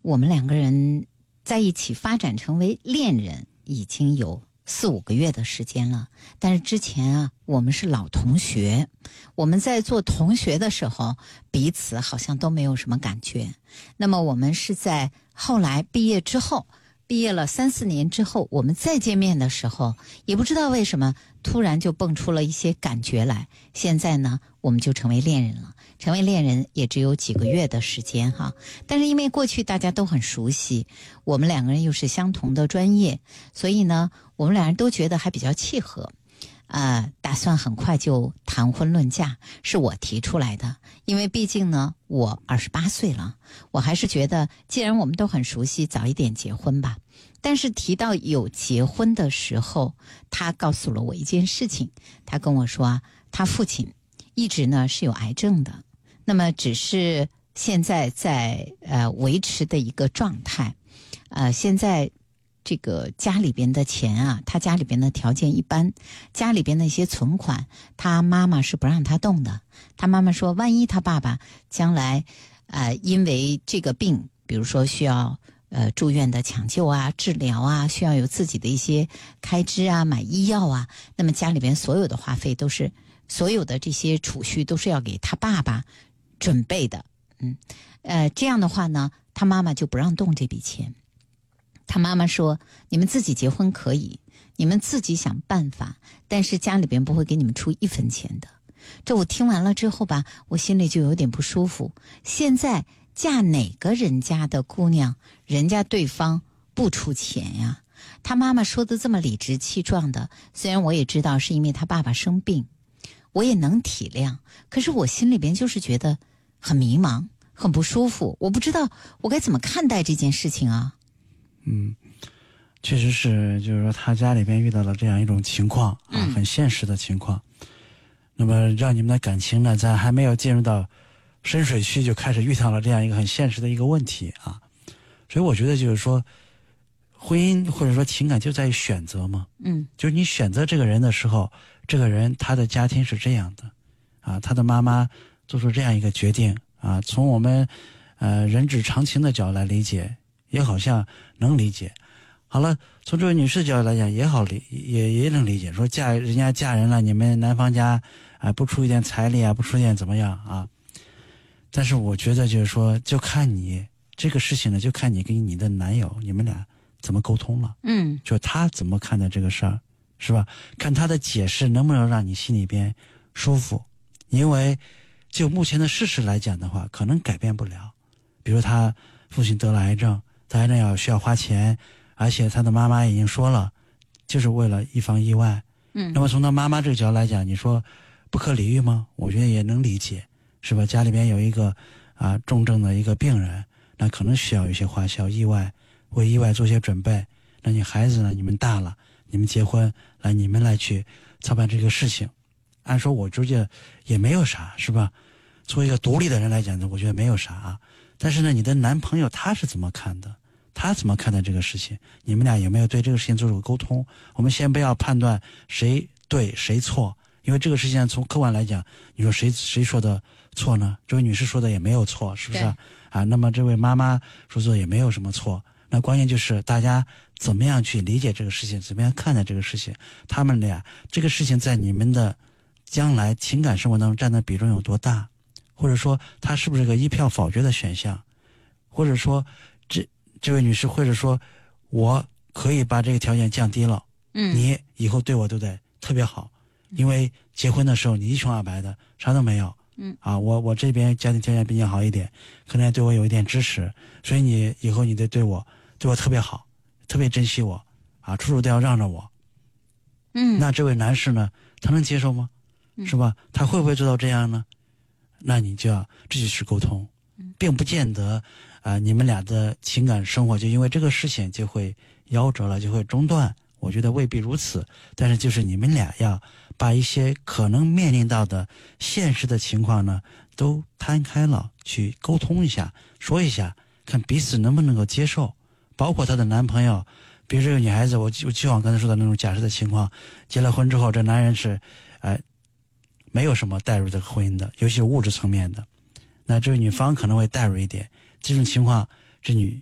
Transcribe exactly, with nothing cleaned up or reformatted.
我们两个人在一起发展成为恋人已经有四五个月的时间了，但是之前啊，我们是老同学，我们在做同学的时候，彼此好像都没有什么感觉。那么我们是在后来毕业之后，毕业了三四年之后，我们再见面的时候，也不知道为什么突然就蹦出了一些感觉来。现在呢，我们就成为恋人了。成为恋人也只有几个月的时间哈，但是因为过去大家都很熟悉，我们两个人又是相同的专业，所以呢，我们两人都觉得还比较契合。呃，打算很快就谈婚论嫁，是我提出来的，因为毕竟呢，我二十八岁了，我还是觉得，既然我们都很熟悉，早一点结婚吧。但是提到有结婚的时候，他告诉了我一件事情，他跟我说啊，他父亲一直呢是有癌症的，那么只是现在在呃维持的一个状态，呃，现在。这个家里边的钱啊，他家里边的条件一般，家里边的一些存款，他妈妈是不让他动的。他妈妈说，万一他爸爸将来，呃，因为这个病，比如说需要呃住院的抢救啊、治疗啊，需要有自己的一些开支啊、买医药啊，那么家里边所有的花费都是，所有的这些储蓄都是要给他爸爸准备的。嗯，呃，这样的话呢，他妈妈就不让动这笔钱。他妈妈说，你们自己结婚可以，你们自己想办法，但是家里边不会给你们出一分钱的。这我听完了之后吧，我心里就有点不舒服。现在嫁哪个人家的姑娘，人家对方不出钱呀？他妈妈说的这么理直气壮的，虽然我也知道是因为他爸爸生病，我也能体谅，可是我心里边就是觉得很迷茫，很不舒服，我不知道我该怎么看待这件事情啊。 嗯，确实是，就是说他家里边遇到了这样一种情况啊， 嗯、 很现实的情况。那么让你们的感情呢，在还没有进入到深水区，就开始遇到了这样一个很现实的一个问题啊。所以我觉得就是说，婚姻或者说情感就在于选择嘛。 嗯， 就是你选择这个人的时候，这个人他的家庭是这样的啊，他的妈妈做出这样一个决定啊，从我们呃人之常情的角度来理解。也好像能理解。好了，从这位女士的角度来讲，也好理，也也能理解。说嫁人家嫁人了，你们男方家啊不出一点彩礼啊，不出一点怎么样啊？但是我觉得就是说，就看你这个事情呢，就看你跟你的男友你们俩怎么沟通了。 嗯， 就他怎么看待这个事儿，是吧？看他的解释能不能让你心里边舒服。因为就目前的事实来讲的话，可能改变不了。比如他父亲得了癌症。癌症要需要花钱，而且他的妈妈已经说了，就是为了预防意外。 嗯， 那么从他妈妈这个角度来讲，你说不可理喻吗？我觉得也能理解，是吧？家里边有一个啊重症的一个病人，那可能需要一些花销，意外为意外做些准备。那你孩子呢？你们大了，你们结婚，来你们来去操办这个事情。按说我觉得也没有啥，是吧？作为一个独立的人来讲呢，我觉得没有啥。但是呢，你的男朋友他是怎么看的？他怎么看待这个事情？你们俩有没有对这个事情做出沟通？我们先不要判断谁对谁错，因为这个事情从客观来讲，你说谁谁说的错呢？这位女士说的也没有错，是不是啊？啊，那么这位妈妈说的也没有什么错。那关键就是大家怎么样去理解这个事情，怎么样看待这个事情？他们俩这个事情在你们的将来情感生活当中占的比重有多大？或者说他是不是个一票否决的选项？或者说这这位女士，或者说我可以把这个条件降低了， 嗯， 你以后对我都得特别好，因为结婚的时候你一穷二白的，啥都没有， 嗯啊，我我这边家庭条件比你好一点，可能也对我有一点支持，所以你以后你得对我对我特别好，特别珍惜我，啊，处处都要让着我。 嗯， 那这位男士呢，他能接受吗？是吧？他会不会做到这样呢？那你就要这就是沟通，并不见得啊、呃，你们俩的情感生活就因为这个事情就会夭折了，就会中断。我觉得未必如此，但是就是你们俩要把一些可能面临到的现实的情况呢，都摊开了去沟通一下，说一下，看彼此能不能够接受。包括她的男朋友，比如这个女孩子，我就就像刚才说的那种假设的情况，结了婚之后，这男人是，呃，没有什么带入这个婚姻的，尤其是物质层面的，那这个女方可能会带入一点。这种情况，这女